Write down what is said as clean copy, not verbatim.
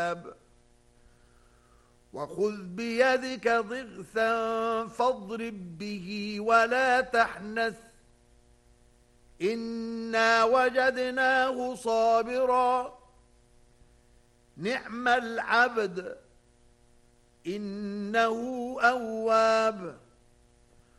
وخذ بيدك ضغثا فاضرب به ولا تحنث إنا وجدناه صابرا نعم العبد إنه أواب